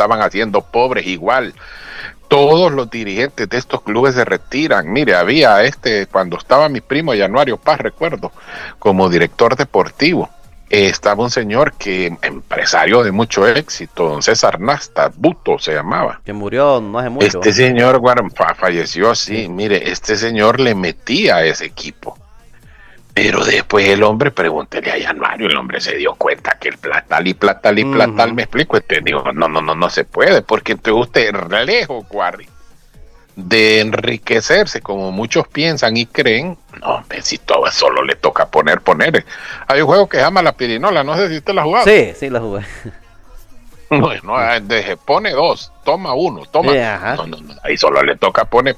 estaban haciendo pobres igual. Todos los dirigentes de estos clubes se retiran. Mire, había cuando estaba mi primo Januario Paz, recuerdo, como director deportivo. Estaba un señor empresario de mucho éxito, don César Nasta, Buto se llamaba. Que murió no hace mucho. Este señor falleció así, mire, este señor le metía a ese equipo. Pero después el hombre, pregúntele a Januario, el hombre se dio cuenta que el platal, me explico, digo, no se puede, porque entonces usted lejos, Guarri, de enriquecerse como muchos piensan y creen, no, si todo solo le toca poner. Hay un juego que se llama La Pirinola, no sé si usted la ha jugado. Sí, la jugué. No, pone 2, toma 1, toma. Sí, no, ahí solo le toca poner.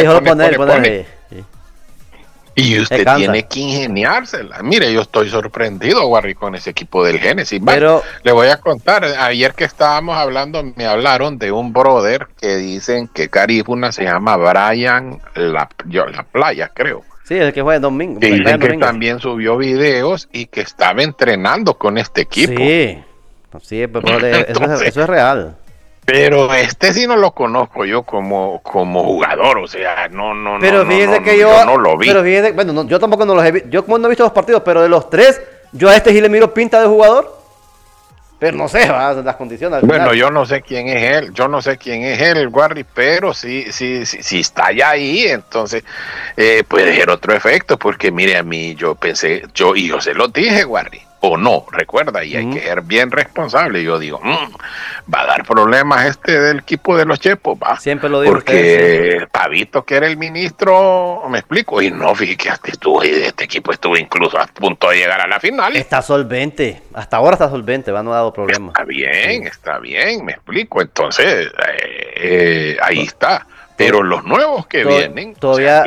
Y usted tiene que ingeniársela. Mire, yo estoy sorprendido, Guarri, con ese equipo del Génesis. Pero le voy a contar, ayer que estábamos hablando, me hablaron de un brother que dicen que Caribuna se llama Brian La Playa, creo. Sí, el que fue el domingo. Que dicen que también subió videos y que estaba entrenando con este equipo. Sí, pero eso es real. Pero sí no lo conozco yo como jugador, o sea, no lo vi. Pero fíjese, bueno, yo tampoco no los he visto, yo como no he visto los partidos, pero de los tres, yo a sí le miro pinta de jugador, pero no sé, las condiciones. Bueno, yo no sé quién es él, Guarri, pero sí está ya ahí, entonces puede ser otro efecto, porque mire, a mí yo pensé, yo se lo dije, Guarri, o no, recuerda, y hay que ser bien responsable. Yo digo, va a dar problemas del equipo de los Chepos, va. Siempre lo digo. Porque Pavito, que era el ministro, me explico, y no, fíjate, este equipo estuvo incluso a punto de llegar a la final. Está solvente, hasta ahora está solvente, no ha dado problemas. Está bien, me explico, entonces, ahí está. Pero los nuevos que vienen, todavía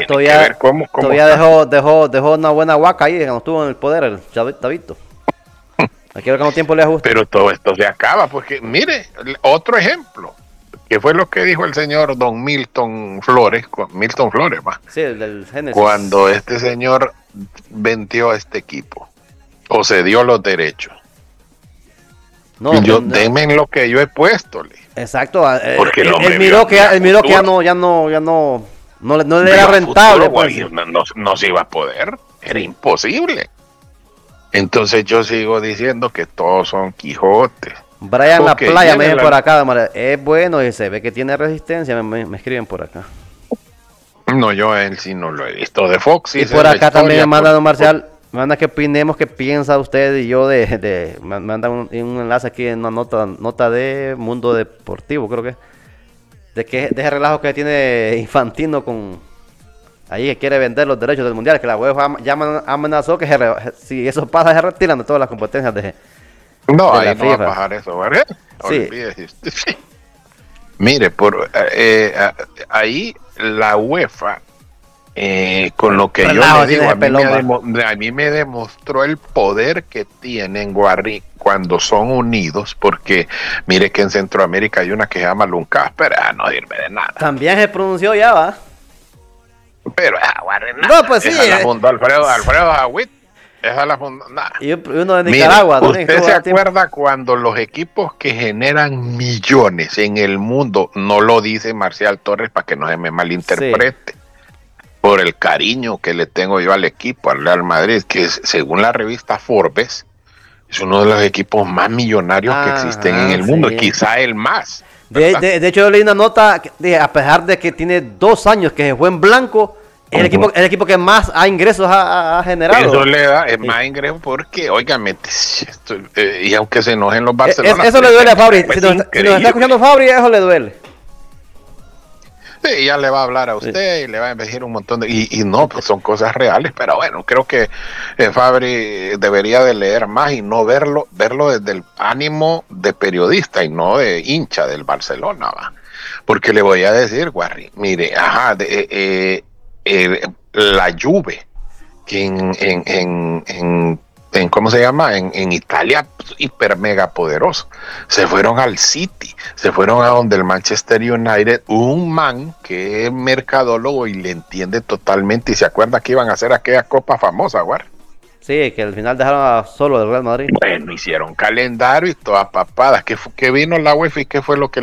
dejó una buena guaca ahí cuando estuvo en el poder el Chavito. Aquí a ver cuánto tiempo le ajusta. Pero todo esto se acaba, porque mire, otro ejemplo, que fue lo que dijo el señor don Milton Flores, ¿va? Sí, el del Génesis. Cuando este señor vendió este equipo, o se dio los derechos. Denme lo que yo he puesto. Exacto, porque él miró que ya no le era rentable. No se iba a poder, era imposible. Entonces yo sigo diciendo que todos son Quijotes. Brian La Playa me dice por acá, es bueno y se ve que tiene resistencia, me escriben por acá. No, yo a él sí no lo he visto. De Fox y por acá también me manda don Marcial, me manda que opinemos qué piensa usted y yo me manda un enlace aquí en una nota de Mundo Deportivo, creo que de ese relajo que tiene Infantino con ahí que quiere vender los derechos del mundial, que la UEFA ya amenazó que si eso pasa se retiran de todas las competencias de ahí la no FIFA. Va a pasar eso, ¿verdad? Sí. Mire, ahí la UEFA con lo que yo le digo, a mí me demostró el poder que tienen, Guarri, cuando son unidos, porque mire que en Centroamérica hay una que se llama Lunca, pero no sirve de nada. También se pronunció ya, va. Pero Guarri, no, pues sí. Esa la fundó Alfredo Agüit. Esa la fundó, nada. Y uno de Nicaragua. Mire, ¿usted se acuerda cuando los equipos que generan millones en el mundo, no lo dice Marcial Torres para que no se me malinterprete, por el cariño que le tengo yo al equipo, al Real Madrid, que según la revista Forbes, es uno de los equipos más millonarios que existen en el mundo, y quizá el más. De hecho, yo leí una nota, a pesar de que tiene 2 años que se fue en blanco, el equipo que más ingresos ha generado. Eso le da más ingresos porque, óigame, y aunque se enojen los Barcelona. Eso le duele a Fabri. Si nos está escuchando Fabri, eso le duele. Sí, ya le va a hablar a usted y le va a decir un montón de... Y no, pues son cosas reales, pero bueno, creo que Fabri debería de leer más y no verlo desde el ánimo de periodista y no de hincha del Barcelona, ¿va? Porque le voy a decir, Guarri, mire, la Juve, que en ¿cómo se llama? En Italia, hiper mega poderoso. Se fueron al City, se fueron a donde el Manchester United, un man que es mercadólogo y le entiende totalmente y se acuerda que iban a hacer aquella copa famosa, güey. Sí, que al final dejaron solo el Real Madrid. Bueno, hicieron calendario y todas papadas. ¿Qué vino la UEFA y qué fue lo que